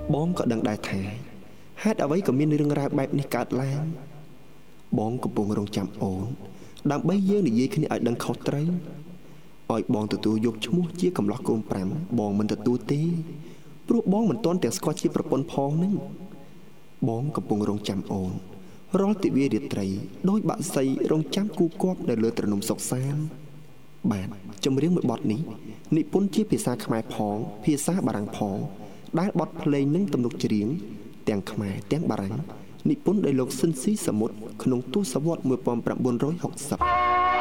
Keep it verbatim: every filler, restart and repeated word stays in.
បងក៏ដឹងដែរថាហេតុអ្វីក៏មានរឿងរ៉ាវបែបនេះកើតឡើងបងកំពុងរងចាំអូនដើម្បីយើងនិយាយគ្នាឲ្យដឹងខុសត្រូវឲ្យបងទទួលយកឈ្មោះជាកំឡោះកូនប្រាំបងមិនទទួលទេព្រោះបងមិនទាន់ទាំងស្គាល់ជាប្រពន្ធផងនឹងបងកំពុងរងចាំអូនរាល់ទិវារាត្រីដោយបាក់សីរងចាំគូគប់នៅលើត្រនំសុកសានបាទចម្រៀងមួយបទនេះនិពន្ធជាភាសាខ្មែរផងភាសាបារាំងផងដែលបទភ្លេងនិងទំនុកច្រៀងទាំងខ្មែរទាំងបារាំងនិពន្ធដោយលោកស៊ិនស៊ីសមុទ្រក្នុងទសវត្សរ៍nineteen sixty